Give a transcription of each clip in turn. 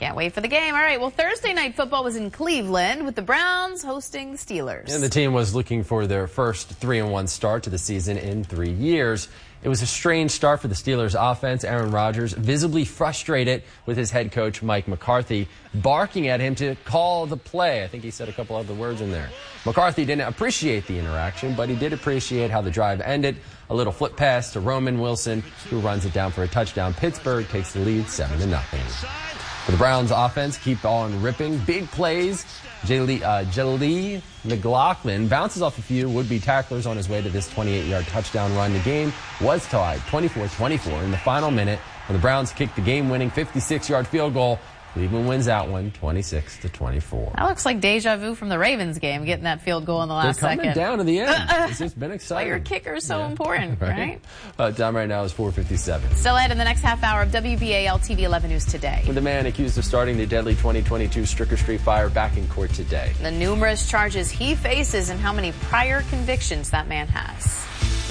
Can't wait for the game. All right, well, Thursday night football was in Cleveland with the Browns hosting the Steelers. And the team was looking for their first 3-1 start to the season in 3 years. It was a strange start for the Steelers offense. Aaron Rodgers, visibly frustrated with his head coach, Mike McCarthy, barking at him to call the play. I think he said a couple other words in there. McCarthy didn't appreciate the interaction, but he did appreciate how the drive ended. A little flip pass to Roman Wilson, who runs it down for a touchdown. Pittsburgh takes the lead 7-0. For the Browns offense, keep on ripping. Big plays. Jaleel McLaughlin bounces off a few would-be tacklers on his way to this 28-yard touchdown run. The game was tied 24-24 in the final minute when the Browns kicked the game-winning 56-yard field goal. Cleveland wins that one 26-24. That looks like deja vu from the Ravens game, getting that field goal in the last second. They're coming down to the end. It's just been exciting. Well, your kicker is so important, right? Time right now is 4:57. Still ahead in the next half hour of WBAL TV 11 News Today. With the man accused of starting the deadly 2022 Stricker Street fire back in court today. The numerous charges he faces and how many prior convictions that man has.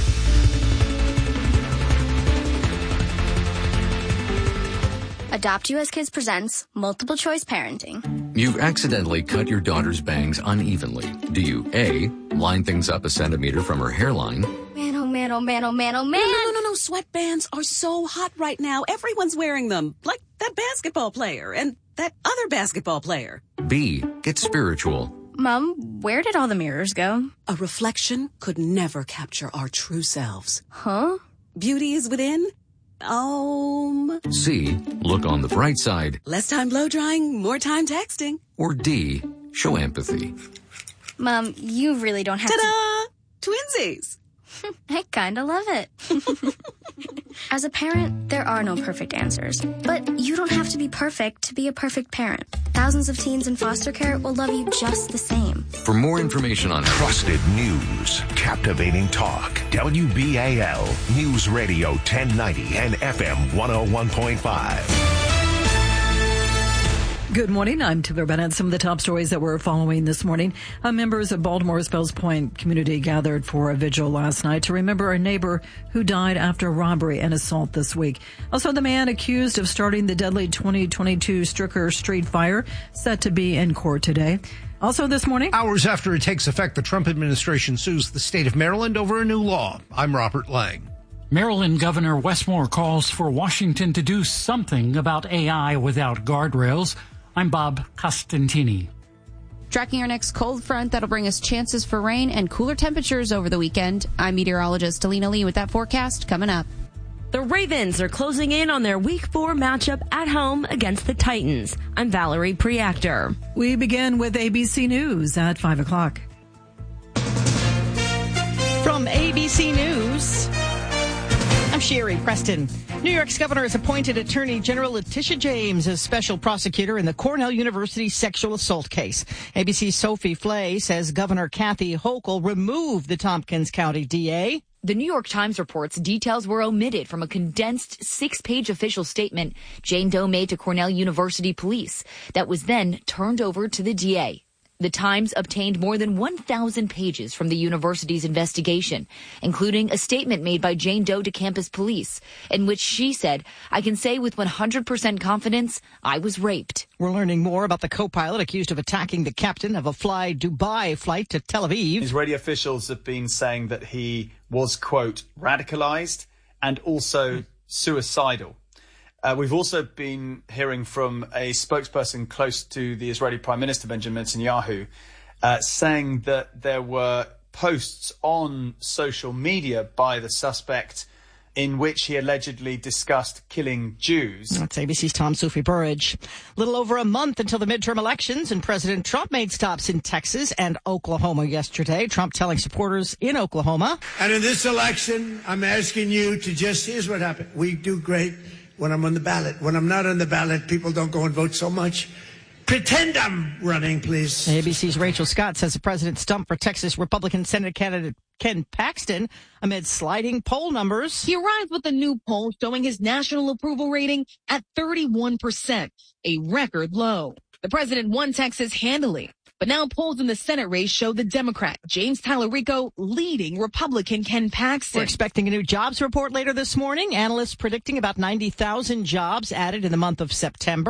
Adopt US Kids presents Multiple Choice Parenting. You've accidentally cut your daughter's bangs unevenly. Do you A, line things up a centimeter from her hairline? Man, oh man, oh man, oh man, oh man. No. Sweatbands are so hot right now. Everyone's wearing them. Like that basketball player and that other basketball player. B, get spiritual. Mom, where did all the mirrors go? A reflection could never capture our true selves. Huh? Beauty is within. C, look on the bright side. Less time blow drying, more time texting. Or D, show empathy. Mom, you really don't have Ta-da! Twinsies. I kinda love it. As a parent, there are no perfect answers. But you don't have to be perfect to be a perfect parent. Thousands of teens in foster care will love you just the same. For more information on trusted news, captivating talk, WBAL News Radio 1090 and FM 101.5. Good morning. I'm Taylor Bennett. Some of the top stories that we're following this morning. Members of Baltimore's Fells Point community gathered for a vigil last night to remember a neighbor who died after a robbery and assault this week. Also, the man accused of starting the deadly 2022 Stricker Street fire set to be in court today. Also this morning, hours after it takes effect, the Trump administration sues the state of Maryland over a new law. I'm Robert Lang. Maryland Governor Westmore calls for Washington to do something about AI without guardrails. I'm Bob Costantini. Tracking our next cold front that'll bring us chances for rain and cooler temperatures over the weekend. I'm meteorologist Alina Lee with that forecast coming up. The Ravens are closing in on their Week 4 matchup at home against the Titans. I'm Valerie Preactor. We begin with ABC News at 5 o'clock. From ABC News, I'm Sherry Preston. New York's governor has appointed Attorney General Letitia James as special prosecutor in the Cornell University sexual assault case. ABC's Sophie Flay says Governor Kathy Hochul removed the Tompkins County DA. The New York Times reports details were omitted from a condensed 6-page official statement Jane Doe made to Cornell University police that was then turned over to the DA. The Times obtained more than 1,000 pages from the university's investigation, including a statement made by Jane Doe to campus police, in which she said, "I can say with 100% confidence, I was raped." We're learning more about the co-pilot accused of attacking the captain of a Fly Dubai flight to Tel Aviv. Israeli officials have been saying that he was, quote, radicalized and also suicidal. We've also been hearing from a spokesperson close to the Israeli Prime Minister, Benjamin Netanyahu, saying that there were posts on social media by the suspect in which he allegedly discussed killing Jews. That's ABC's Tom Soufi Burridge. Little over a month until the midterm elections, and President Trump made stops in Texas and Oklahoma yesterday. Trump telling supporters in Oklahoma. And in this election, I'm asking you to here's what happened. We do great when I'm on the ballot. When I'm not on the ballot, people don't go and vote so much. Pretend I'm running, please. ABC's Rachel Scott says the president stumped for Texas Republican Senate candidate Ken Paxton amid sliding poll numbers. He arrived with a new poll showing his national approval rating at 31%, a record low. The president won Texas handily. But now polls in the Senate race show the Democrat, James Tallarico, leading Republican Ken Paxton. We're expecting a new jobs report later this morning. Analysts predicting about 90,000 jobs added in the month of September.